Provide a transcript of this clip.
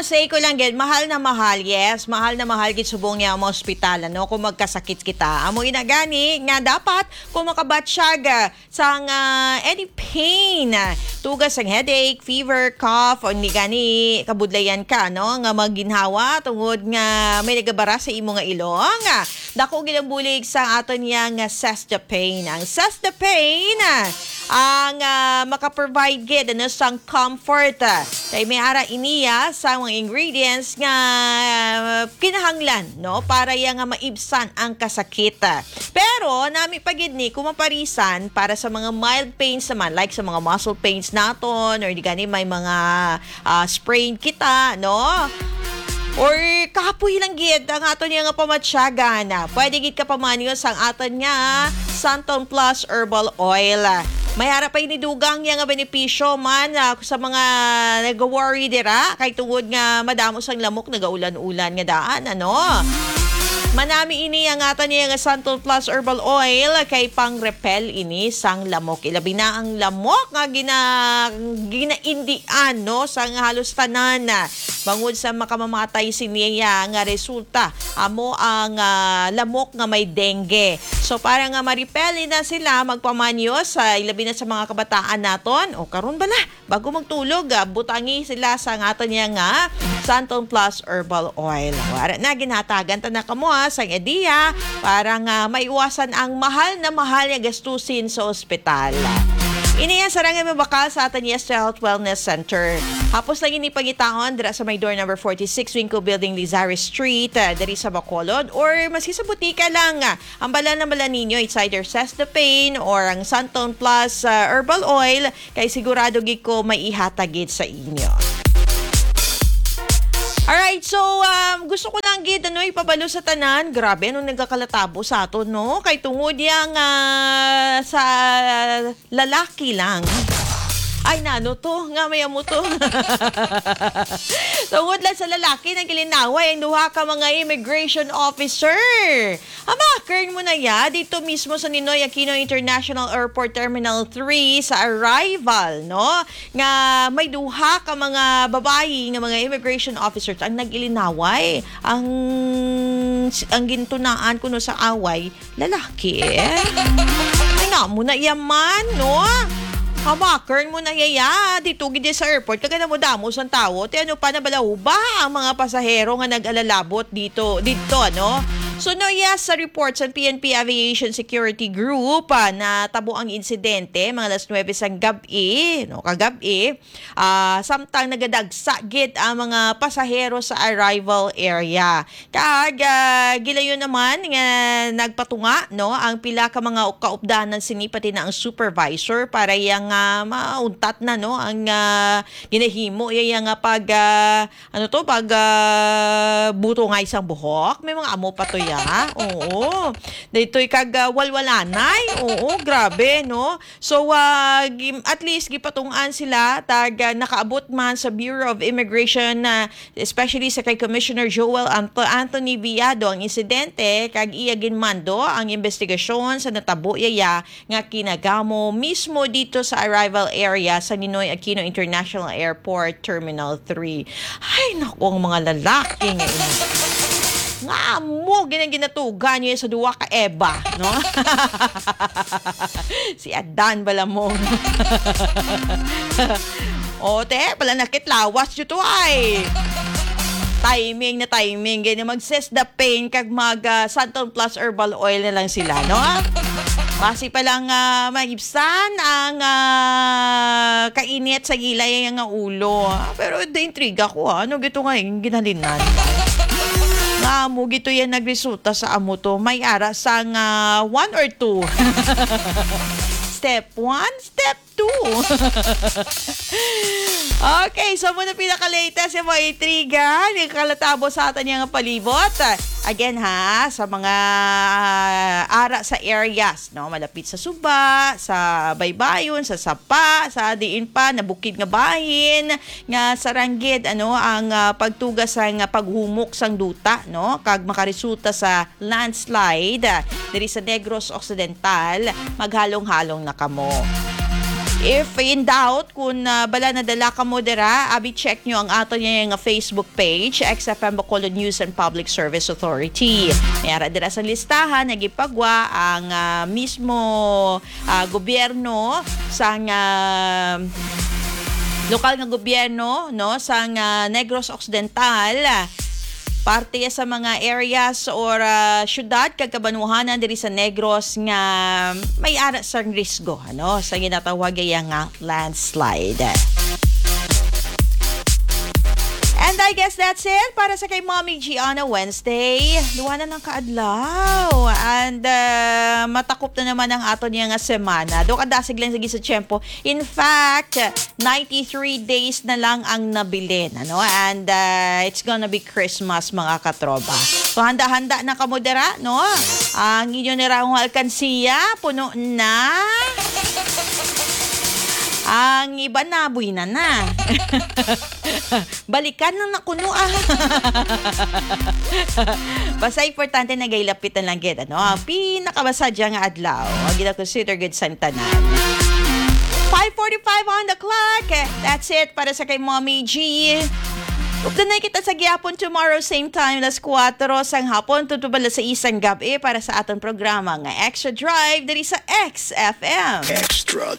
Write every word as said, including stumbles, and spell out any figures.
masay ko lang gid, mahal na mahal, yes, mahal na mahal gid subong niya ang mga ospital, ano, kung magkasakit kita. Amo ina gani nga dapat kung makabatsyag sa uh, any pain, tugas ang headache, fever, cough, o ni gani kabudlayan ka, no, nga maginhawa tungod nga may nagabara sa imo nga ilong. Dako gid ang bulig sa aton niya nga Cestapane. Ang Cestapane ang uh, makaprovide gid ano sang comfort. Kay may ara iniya sa mga ingredients nga uh, kinahanglan, no, para ya nga maibsan ang kasakit. Pero nami pagid ni kumaparisan para sa mga mild pains naman, like sa mga muscle pains naton or di gani may mga uh, sprain kita, no, or kapoy lang gid ang aton niya nga pamatsyagan. Pwede gid ka pamanyo sang aton nga Santon Plus Herbal Oil. May harap ay nidugang nga benepisyo man uh, sa mga nag-worry dira kay tungod nga madamos ang lamok nagaulan-ulan nga daan, ano. Manami ini ang aton niya nga Santon Plus Herbal Oil kay pang-repel ini sang lamok. Ilabi na ang lamok nga gina ginaindian, no, sang halos tanan. Bangod sa makamamatay siniya nga resulta amo ang uh, lamok nga may dengue. So para nga ma-repel na sila magpamanyo sa ilabi na sa mga kabataan naton. O karon bala bago magtulog, uh, butangi sila sa aton niya nga Santon Plus Herbal Oil. Wala na ginhatagan ta na kamo ha, sang ideya para nga maiwasan ang mahal na mahal nga gastusin sa ospital. Ini yan sarangay mabakal sa aton Yes Health Wellness Center. Hapos lang ini pangitaon dira sa may door number forty-six Winco Building, Lizares Street, uh, diri sa Bacolod, or maski sa butika lang. Uh, ang bala na bala ninyo, it's either Cestapane or ang Santon Plus uh, Herbal Oil, kay sigurado gid ko may ihatagid sa inyo. Alright, so um, gusto ko lang gid ano ipabalo sa tanan. Grabe anong nagkakalatabo sa aton, no? Kay tungod yang uh, sa lalaki lang. Ay nano to, nga may amo to. Tungod lang sa lalaki nang gilinaway ang duha ka mga immigration officer. Ama, kern mo na ya dito mismo sa Ninoy Aquino International Airport Terminal three sa arrival, no? Nga may duha ka mga babayi nga mga immigration officers ang nagilinaway. Ang ang gintunaan kuno sa away, lalaki. Ay nga mo na yaman, no? Hamakern mo na yaya, dito gid sa airport, kagana mo damos ang tao, ti ano pa na balaw ba ang mga pasahero nga nag-alalabot dito, dito, ano? So, no, yes, sa reports ng P N P Aviation Security Group ah, na tabo ang insidente, mga alas nuwebe sang gabi, no, kagabi, ah, samtang nagadagsa gid ang mga pasahero sa arrival area. Kag, ah, gilayon naman nga nagpatunga, no, ang pila ka mga kaupdanan sinipati na ang supervisor para yang uh, mauntat na, no, ang uh, ginahimo iya nga pag uh, ano to pag uh, buto nga isang buhok, may mga amo pa to ya. Oo, dito'y kag uh, walwalanay. Oo, grabe, no. So uh, at least gipatungan sila tag uh, nakaabot man sa Bureau of Immigration, uh, especially sa kay Commissioner Joel Anto Anthony Viado ang insidente kag iya ginmando ang investigasyon sa natabo iya nga kinagamo mismo dito sa arrival area sa Ninoy Aquino International Airport Terminal three. Ay, naku, ang mga lalaki ngayon. Nga mo, ginang ginatugan niya sa duwa ka Eva, no? Si Adan bala mo. O, te, pala nakitlawas yun to ay. Timing na timing, ganyan mag-Cestapane kag mag uh, Santon Plus Herbal Oil na lang sila, no? Basi pa lang uh, maibsan ang uh, kainit sa gilay ng ulo. Pero da-intriga ko, ha? Ano gito nga yung ginalinan? Nga mo, gito yan nagresulta sa amo to. May ara sang uh, one or two. Step one, step two. Okay, so muna pinaka-latest yung mga intriga, yung kalatabo sa atin yung palibot. Again ha, sa mga uh, ara sa areas, no, malapit sa Suba, sa Baybayon, sa Sapa, sa diin pa na bukid nga bahin, nga saranggid ano ang uh, pagtugas sang uh, paghumok sang duta, no, kag makaresulta sa landslide uh, diri sa Negros Occidental, maghalong-halong na kamo. If in doubt kung uh, bala nadala ka mo dira, abi check nyo ang ato niya yung Facebook page, X F M Bacolod News and Public Service Authority. Mayara dira sa listahan, nagipagwa ang uh, mismo uh, gobyerno sa uh, lokal nga gobyerno no sa uh, Negros Occidental. Parte sa mga areas or uh, syudad kag kabanuhanan diri sa Negros nga may ara sa risgo ano sa ginatawag nga landslide. And I guess that's it para sa kay Mommy Gianna Wednesday. Luwa na ng kaadlaw. And uh, matakop na naman ang ato niya nga semana. Do kadasig lang sige sa tiyempo. In fact, ninety-three days na lang ang nabilin. Ano? And uh, it's gonna be Christmas mga katropa. So handa-handa na kamodera, no? Ang inyo nirang alkansiya, puno na. Ang iba na, buhay na na. Balikan na nakuno ah. Basta importante na gaylapitan lang gid ano. Ang pinakabasa dyan nga adlaw. Ang gina-consider good sa tanan. five forty-five on the clock. That's it para sa kay Mommy G. Updanay kita sa gihapon tomorrow, same time, alas kuwatro sang hapon, tutubala sa isang gabi para sa atong programa nga Extra Drive diri sa X F M. Extra